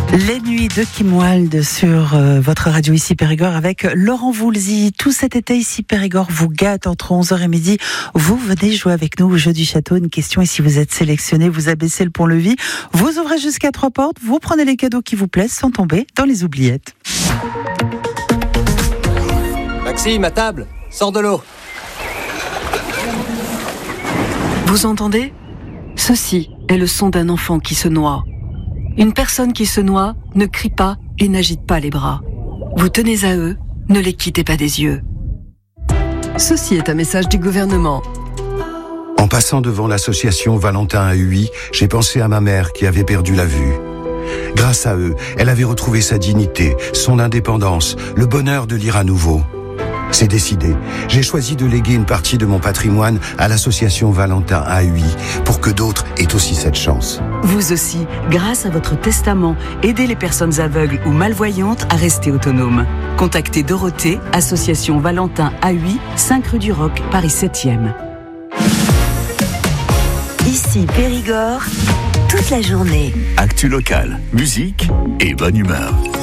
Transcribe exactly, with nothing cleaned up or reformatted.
Les nuits de Kim Wilde sur euh, votre radio ici Périgord avec Laurent Voulzy. Tout cet été ici Périgord vous gâte entre onze heures et midi. Vous venez jouer avec nous au jeu du château. Une question et si vous êtes sélectionné, vous abaissez le pont-levis. Vous ouvrez jusqu'à trois portes. Vous prenez les cadeaux qui vous plaisent sans tomber dans les oubliettes. Maxime, à table, sors de l'eau. Vous entendez ? Ceci est le son d'un enfant qui se noie. Une personne qui se noie ne crie pas et n'agite pas les bras. Vous tenez à eux, ne les quittez pas des yeux. Ceci est un message du gouvernement. En passant devant l'association Valentin A U I, j'ai pensé à ma mère qui avait perdu la vue. Grâce à eux, elle avait retrouvé sa dignité, son indépendance, le bonheur de lire à nouveau. C'est décidé. J'ai choisi de léguer une partie de mon patrimoine à l'association Valentin A U I pour que d'autres aient aussi cette chance. Vous aussi, grâce à votre testament, aidez les personnes aveugles ou malvoyantes à rester autonomes. Contactez Dorothée, association Valentin A U I, cinq rue du Roc, Paris septième. Ici Périgord, toute la journée. Actu locale, musique et bonne humeur.